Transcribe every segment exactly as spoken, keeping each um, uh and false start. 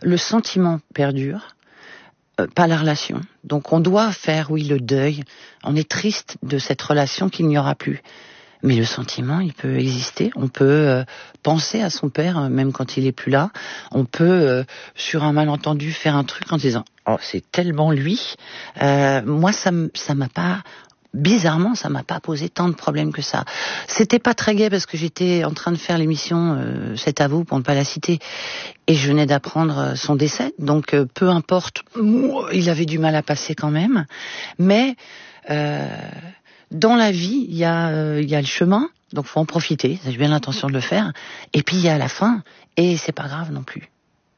le sentiment perdure, euh, pas la relation. Donc on doit faire, oui, le deuil. On est triste de cette relation qu'il n'y aura plus. Mais le sentiment, il peut exister. On peut euh, penser à son père, euh, même quand il est plus là. On peut, euh, sur un malentendu, faire un truc en disant « Oh, c'est tellement lui euh, ». Moi, ça m- ça m'a pas... Bizarrement, ça m'a pas posé tant de problèmes que ça. C'était pas très gai parce que j'étais en train de faire l'émission euh, C'est à vous, pour ne pas la citer. Et je venais d'apprendre son décès. Donc, euh, peu importe, il avait du mal à passer quand même. Mais... Euh, Dans la vie, il y a, euh, il y a le chemin, donc faut en profiter. J'ai bien l'intention de le faire. Et puis il y a la fin, et c'est pas grave non plus.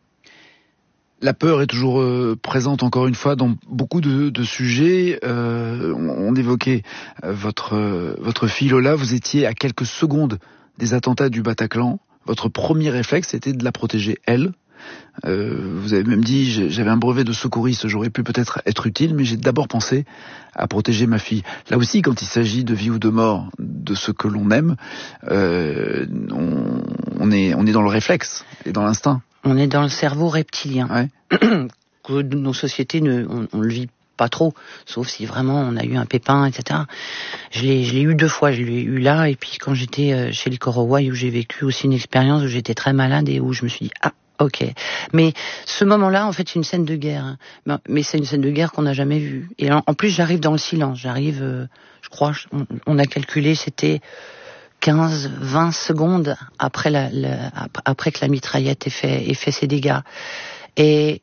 La peur est toujours euh, présente, encore une fois, dans beaucoup de, de sujets. Euh, on, on évoquait euh, votre euh, votre fille Lola. Vous étiez à quelques secondes des attentats du Bataclan. Votre premier réflexe était de la protéger, elle. Euh, vous avez même dit, j'avais un brevet de secouriste, j'aurais pu peut-être être utile, mais j'ai d'abord pensé à protéger ma fille. Là aussi, quand il s'agit de vie ou de mort, de ce que l'on aime, euh, on, on, est, on est dans le réflexe et dans l'instinct. On est dans le cerveau reptilien. Ouais. Que nos sociétés, ne, on, on le vit pas trop, sauf si vraiment on a eu un pépin, et cetera. Je l'ai, je l'ai eu deux fois, je l'ai eu là, et puis quand j'étais chez les Corowai, où j'ai vécu aussi une expérience où j'étais très malade et où je me suis dit, ah, ok. Mais ce moment-là, en fait, c'est une scène de guerre. Mais c'est une scène de guerre qu'on n'a jamais vue. Et en plus, j'arrive dans le silence. J'arrive, euh, je crois, on, on a calculé, c'était quinze, vingt secondes après la, la, après que la mitraillette ait fait, ait fait ses dégâts. Et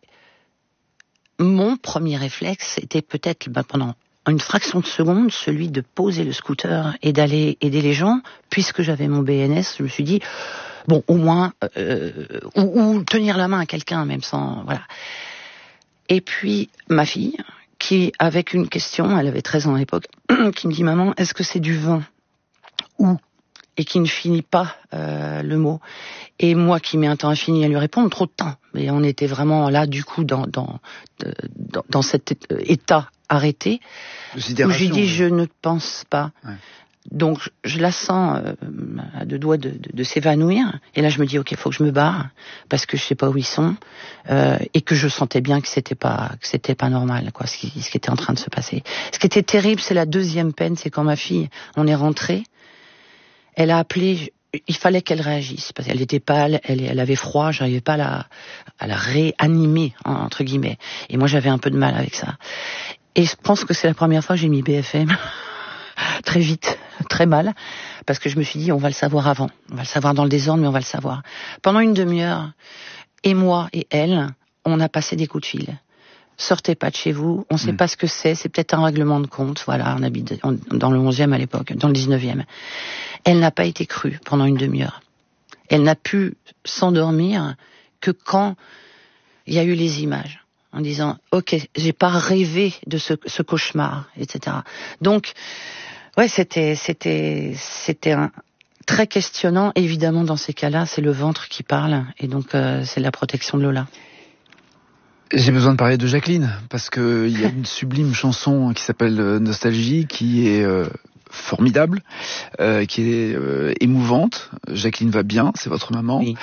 mon premier réflexe était peut-être, ben, pendant une fraction de seconde, celui de poser le scooter et d'aller aider les gens. Puisque j'avais mon B N S, je me suis dit, bon, au moins, euh, ou, ou tenir la main à quelqu'un, même sans, voilà. Et puis, ma fille, qui, avec une question, elle avait treize ans à l'époque, qui me dit, maman, est-ce que c'est du vin? Ou? Et qui ne finit pas euh, le mot. Et moi qui mets un temps infini à lui répondre, trop de temps. Mais on était vraiment là, du coup, dans, dans, dans, dans cet état arrêté, où j'ai dit, je ne pense pas. Ouais. Donc, je la sens euh, à deux doigts de, de, de s'évanouir. Et là, je me dis, ok, il faut que je me barre, parce que je sais pas où ils sont, euh, et que je sentais bien que c'était pas, que c'était pas normal, quoi, ce qui, ce qui était en train de se passer. Ce qui était terrible, c'est la deuxième peine, c'est quand ma fille, on est rentré, elle a appelé, il fallait qu'elle réagisse, parce qu'elle était pâle, elle, elle avait froid, j'arrivais pas à la, à la réanimer, entre guillemets. Et moi, j'avais un peu de mal avec ça. Et je pense que c'est la première fois que j'ai mis B F M. Très vite, très mal, parce que je me suis dit, on va le savoir avant. On va le savoir dans le désordre, mais on va le savoir. Pendant une demi-heure, et moi et elle, on a passé des coups de fil. Sortez pas de chez vous, on sait mmh. pas ce que c'est, c'est peut-être un règlement de compte, voilà, on habite dans le onzième à l'époque, dans le dix-neuvième. Elle n'a pas été crue pendant une demi-heure. Elle n'a pu s'endormir que quand il y a eu les images, en disant, ok, j'ai pas rêvé de ce, ce cauchemar, et cetera. Donc, ouais, c'était, c'était, c'était un, très questionnant. Évidemment, dans ces cas-là, c'est le ventre qui parle, et donc euh, c'est la protection de Lola. J'ai besoin de parler de Jacqueline, parce que il y a une sublime chanson qui s'appelle Nostalgie, qui est euh, formidable, euh, qui est euh, émouvante. Jacqueline va bien, c'est votre maman. Oui.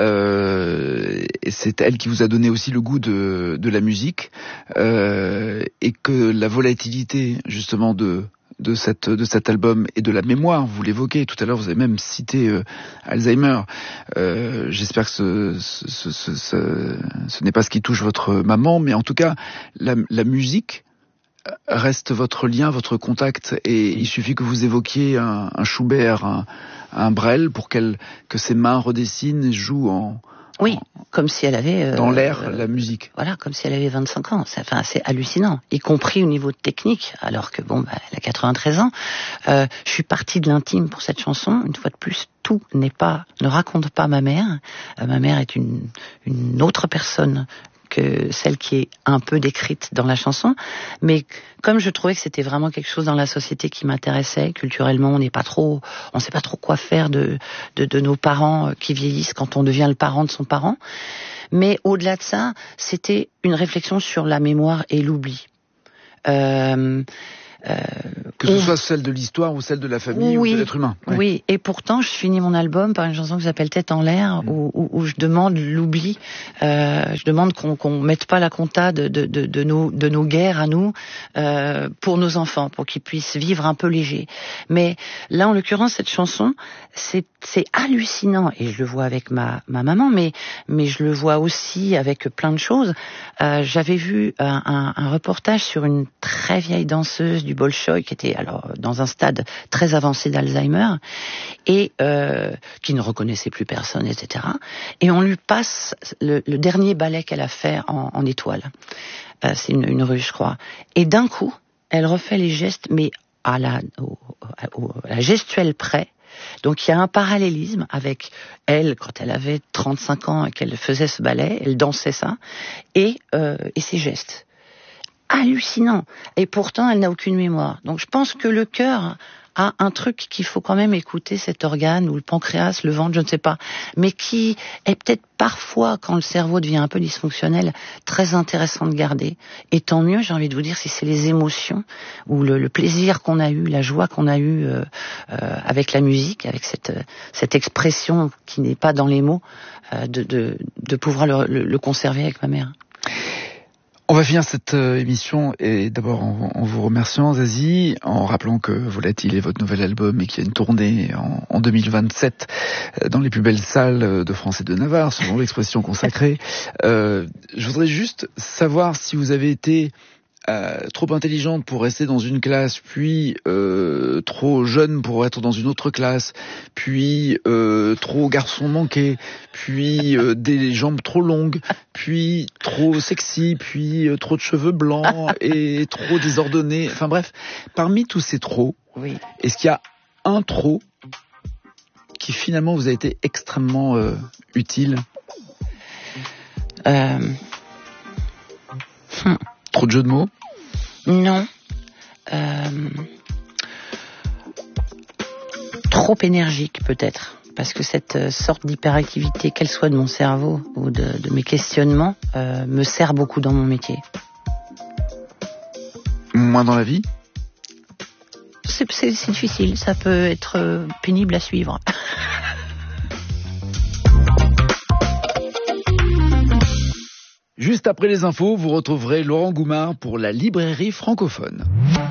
Euh, et c'est elle qui vous a donné aussi le goût de, de la musique, euh, et que la volatilité justement de de cette de cet album et de la mémoire, vous l'évoquez tout à l'heure, vous avez même cité euh, Alzheimer. Euh, j'espère que ce, ce, ce, ce, ce, ce n'est pas ce qui touche votre maman, mais en tout cas, la, la musique reste votre lien, votre contact, et il suffit que vous évoquiez un, un Schubert, un, un Brel, pour qu'elle que ses mains redessinent et jouent en oui, comme si elle avait... Euh, dans l'air, euh, la musique. Voilà, comme si elle avait vingt-cinq ans. C'est, enfin, c'est hallucinant, y compris au niveau technique, alors que, bon, bah, elle a quatre-vingt-treize ans. Euh, je suis partie de l'intime pour cette chanson. Une fois de plus, tout n'est pas... ne raconte pas ma mère. Euh, ma mère est une, une autre personne que celle qui est un peu décrite dans la chanson, mais comme je trouvais que c'était vraiment quelque chose dans la société qui m'intéressait, culturellement, on n'est pas trop, on sait pas trop quoi faire de, de, de nos parents qui vieillissent quand on devient le parent de son parent, mais au-delà de ça, c'était une réflexion sur la mémoire et l'oubli. Euh, Euh, que ce on... soit celle de l'histoire ou celle de la famille oui, ou de l'être humain. Oui. oui, et pourtant je finis mon album par une chanson qui s'appelle Tête en l'air, mmh. où, où, où je demande l'oubli, euh, je demande qu'on qu'on mette pas la compta de, de, de, de, nos, de nos guerres à nous euh, pour nos enfants, pour qu'ils puissent vivre un peu léger. Mais là, en l'occurrence, cette chanson, c'est, c'est hallucinant, et je le vois avec ma, ma maman, mais, mais je le vois aussi avec plein de choses. Euh, j'avais vu un, un, un reportage sur une très vieille danseuse du Bolchoï qui était alors dans un stade très avancé d'Alzheimer et euh, qui ne reconnaissait plus personne, et cetera. Et on lui passe le, le dernier ballet qu'elle a fait en, en étoile. Euh, c'est une, une rue, je crois. Et d'un coup, elle refait les gestes, mais à la, au, au, à la gestuelle près. Donc il y a un parallélisme avec elle quand elle avait trente-cinq ans et qu'elle faisait ce ballet, elle dansait ça, et, euh, et ses gestes. Hallucinant. Et pourtant, elle n'a aucune mémoire. Donc je pense que le cœur a un truc qu'il faut quand même écouter, cet organe, ou le pancréas, le ventre, je ne sais pas, mais qui est peut-être parfois, quand le cerveau devient un peu dysfonctionnel, très intéressant de garder. Et tant mieux, j'ai envie de vous dire, si c'est les émotions, ou le, le plaisir qu'on a eu, la joie qu'on a eu euh, euh, avec la musique, avec cette, cette expression qui n'est pas dans les mots, euh, de, de, de pouvoir le, le, le conserver avec ma mère. On va finir cette euh, émission et d'abord en, en vous remerciant, Zazie, en rappelant que Volatile est votre nouvel album et qu'il y a une tournée en, en deux mille vingt-sept euh, dans les plus belles salles de France et de Navarre, selon l'expression consacrée. Euh, je voudrais juste savoir si vous avez été Euh, trop intelligente pour rester dans une classe, puis euh, trop jeune pour être dans une autre classe, puis euh, trop garçon manqué, puis euh, des jambes trop longues, puis trop sexy, puis euh, trop de cheveux blancs et trop désordonnés. Enfin bref, parmi tous ces trop, oui. Est-ce qu'il y a un trop qui finalement vous a été extrêmement euh, utile? euh... hum. Trop de jeux de mots? Non. Euh... Trop énergique, peut-être. Parce que cette sorte d'hyperactivité, qu'elle soit de mon cerveau ou de, de mes questionnements, euh, me sert beaucoup dans mon métier. Moins dans la vie? C'est, c'est, c'est difficile. Ça peut être pénible à suivre. Juste après les infos, vous retrouverez Laurent Goumard pour la librairie francophone.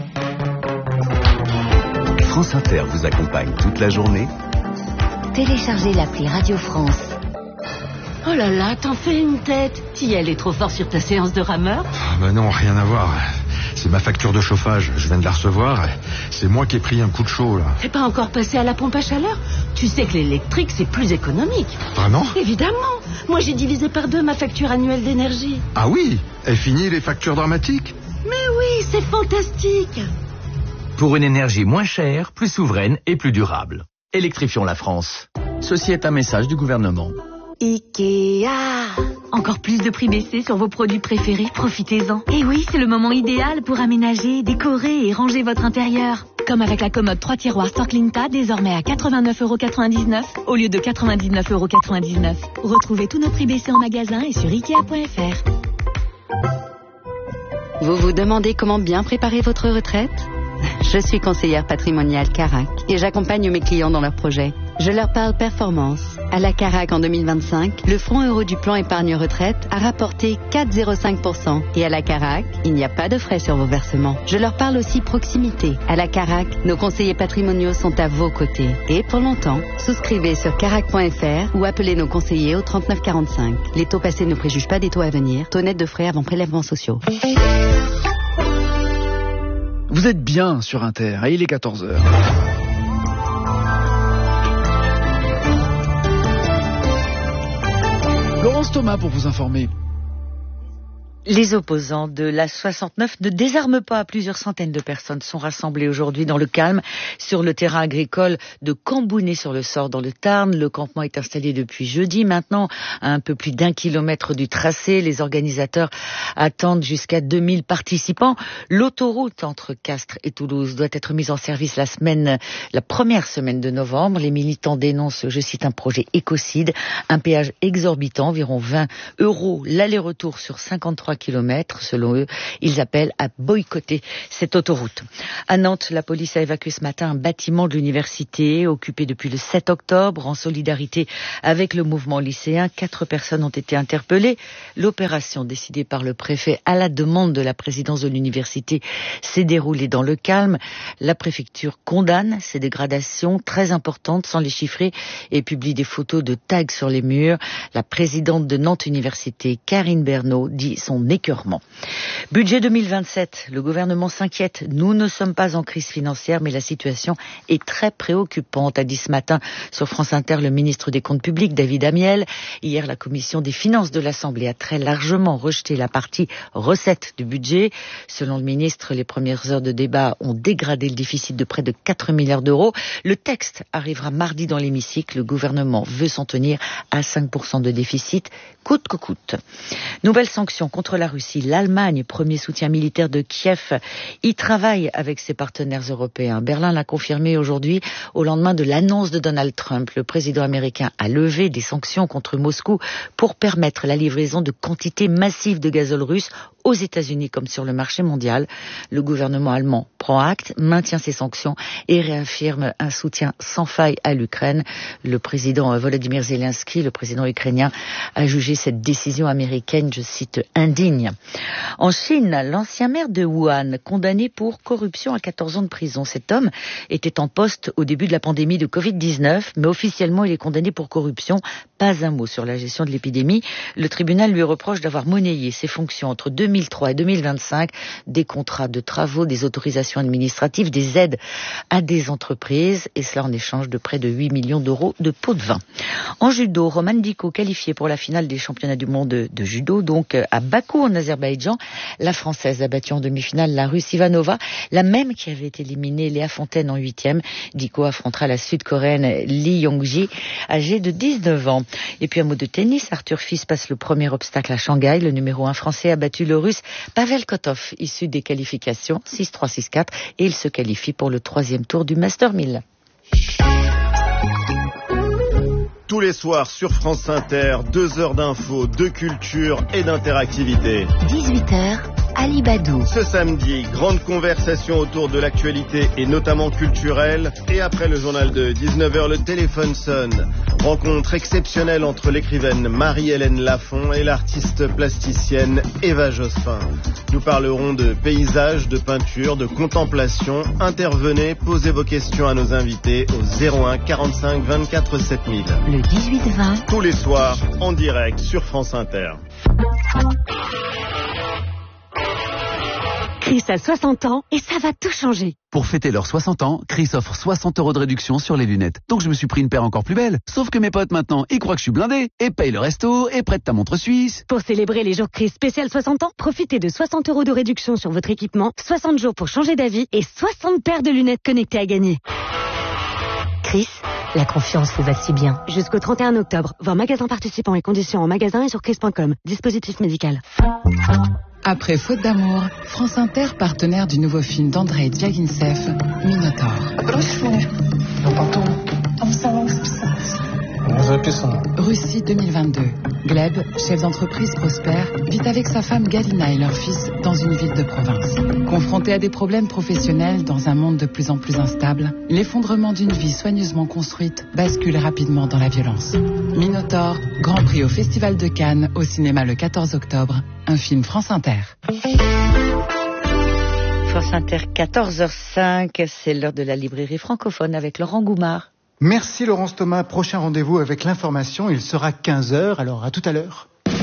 France Inter vous accompagne toute la journée. Téléchargez l'appli Radio France. Oh là là, t'en fais une tête. T'y allais trop fort sur ta séance de rameur? Bah non, rien à voir. C'est ma facture de chauffage. Je viens de la recevoir. C'est moi qui ai pris un coup de chaud, là. T'es pas encore passé à la pompe à chaleur? Tu sais que l'électrique, c'est plus économique. Vraiment? Évidemment. Moi, j'ai divisé par deux ma facture annuelle d'énergie. Ah oui? Et fini les factures dramatiques? Mais oui, c'est fantastique. Pour une énergie moins chère, plus souveraine et plus durable. Électrifions la France. Ceci est un message du gouvernement. Ikea. Encore plus de prix baissés sur vos produits préférés, profitez-en. Et oui, c'est le moment idéal pour aménager, décorer et ranger votre intérieur. Comme avec la commode trois tiroirs Storklinta, désormais à quatre-vingt-neuf euros quatre-vingt-dix-neuf au lieu de quatre-vingt-dix-neuf euros quatre-vingt-dix-neuf. Retrouvez tous nos prix baissés en magasin et sur ikea point f r. Vous vous demandez comment bien préparer votre retraite? Je suis conseillère patrimoniale Carac et j'accompagne mes clients dans leurs projets. Je leur parle performance. À la Carac en deux mille vingt-cinq, le fonds euro du plan épargne retraite a rapporté quatre virgule zéro cinq pour cent. Et à la Carac, il n'y a pas de frais sur vos versements. Je leur parle aussi proximité. À la Carac, nos conseillers patrimoniaux sont à vos côtés. Et pour longtemps, souscrivez sur carac point f r ou appelez nos conseillers au trente-neuf quarante-cinq. Les taux passés ne préjugent pas des taux à venir. Taux net de frais avant prélèvements sociaux. Vous êtes bien sur Inter, et il est quatorze heures. Laurence Thomas pour vous informer. Les opposants de la soixante-neuf ne désarment pas. Plusieurs centaines de personnes sont rassemblées aujourd'hui dans le calme sur le terrain agricole de Cambounet-sur-le-Sort dans le Tarn. Le campement est installé depuis jeudi. Maintenant, à un peu plus d'un kilomètre du tracé, les organisateurs attendent jusqu'à deux mille participants. L'autoroute entre Castres et Toulouse doit être mise en service la semaine, la première semaine de novembre. Les militants dénoncent, je cite, un projet écocide, un péage exorbitant, environ vingt euros l'aller-retour sur cinquante-trois kilomètres. Selon eux, ils appellent à boycotter cette autoroute. À Nantes, la police a évacué ce matin un bâtiment de l'université occupé depuis le sept octobre en solidarité avec le mouvement lycéen. Quatre personnes ont été interpellées. L'opération décidée par le préfet à la demande de la présidence de l'université s'est déroulée dans le calme. La préfecture condamne ces dégradations très importantes sans les chiffrer et publie des photos de tags sur les murs. La présidente de Nantes Université, Karine Bernot, dit son écœurement. Budget deux mille vingt-sept, le gouvernement s'inquiète. Nous ne sommes pas en crise financière, mais la situation est très préoccupante, a dit ce matin sur France Inter le ministre des Comptes publics, David Amiel. Hier, la commission des finances de l'Assemblée a très largement rejeté la partie recettes du budget. Selon le ministre, les premières heures de débat ont dégradé le déficit de près de quatre milliards d'euros. Le texte arrivera mardi dans l'hémicycle. Le gouvernement veut s'en tenir à cinq pour cent de déficit, coûte que coûte. Nouvelle sanction contre la Russie. L'Allemagne, premier soutien militaire de Kiev, y travaille avec ses partenaires européens. Berlin l'a confirmé aujourd'hui au lendemain de l'annonce de Donald Trump. Le président américain a levé des sanctions contre Moscou pour permettre la livraison de quantités massives de gazole russe aux États-Unis comme sur le marché mondial. Le gouvernement allemand prend acte, maintient ses sanctions et réaffirme un soutien sans faille à l'Ukraine. Le président Volodymyr Zelensky, le président ukrainien, a jugé cette décision américaine, je cite, indigne. En Chine, l'ancien maire de Wuhan, condamné pour corruption à quatorze ans de prison. Cet homme était en poste au début de la pandémie de covid dix-neuf, mais officiellement il est condamné pour corruption. Pas un mot sur la gestion de l'épidémie. Le tribunal lui reproche d'avoir monnayé ses fonctions entre deux mille trois et deux mille vingt-cinq, des contrats de travaux, des autorisations administratives, des aides à des entreprises, et cela en échange de près de huit millions d'euros de pots de vin. En judo, Roman Diko qualifié pour la finale des championnats du monde de judo, donc à Bakou en Azerbaïdjan. La Française a battu en demi-finale la Russe Ivanova, la même qui avait éliminé Léa Fontaine en huitième. Diko affrontera la Sud-Coréenne Lee Yong-ji, âgée de dix-neuf ans. Et puis un mot de tennis, Arthur Fils passe le premier obstacle à Shanghai. Le numéro un français a battu le Russe Pavel Kotov, issu des qualifications six trois six quatre, et il se qualifie pour le troisième tour du Master mille. Tous les soirs sur France Inter, deux heures d'infos, de culture et d'interactivité. dix-huit heures, Ali Badou. Ce samedi, grande conversation autour de l'actualité et notamment culturelle. Et après le journal de dix-neuf heures, le téléphone sonne. Rencontre exceptionnelle entre l'écrivaine Marie-Hélène Lafont et l'artiste plasticienne Eva Jospin. Nous parlerons de paysages, de peinture, de contemplation. Intervenez, posez vos questions à nos invités au zéro un quarante-cinq vingt-quatre sept mille. Le dix-huit vingt. Tous les soirs, en direct sur France Inter. Chris a soixante ans et ça va tout changer. Pour fêter leurs soixante ans, Chris offre soixante euros de réduction sur les lunettes. Donc je me suis pris une paire encore plus belle. Sauf que mes potes maintenant, ils croient que je suis blindé et payent le resto et prêtent ta montre suisse. Pour célébrer les jours Chris spécial soixante ans, profitez de soixante euros de réduction sur votre équipement, soixante jours pour changer d'avis et soixante paires de lunettes connectées à gagner. Chris, la confiance vous va si bien. Jusqu'au trente et un octobre, voir magasin participant et conditions en magasin et sur chris point com. Dispositif médical. Après Faute d'amour, France Inter, partenaire du nouveau film d'Andrei Djagintsev, Minotaur. Russie deux mille vingt-deux. Gleb, chef d'entreprise prospère, vit avec sa femme Galina et leur fils dans une ville de province. Confronté à des problèmes professionnels dans un monde de plus en plus instable, l'effondrement d'une vie soigneusement construite bascule rapidement dans la violence. Minotaur, Grand Prix au Festival de Cannes, au cinéma le quatorze octobre, un film France Inter. France Inter, quatorze heures cinq, c'est l'heure de la librairie francophone avec Laurent Goumard. Merci Laurence Thomas. Prochain rendez-vous avec l'information, il sera quinze heures, alors à tout à l'heure.